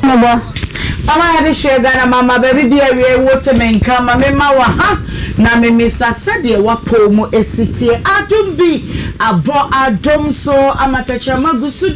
Mama had a share Ghana mama baby dear waterman come mama wa na me misa said wa pomo a city I don't be a bo a dom so amatacha magusu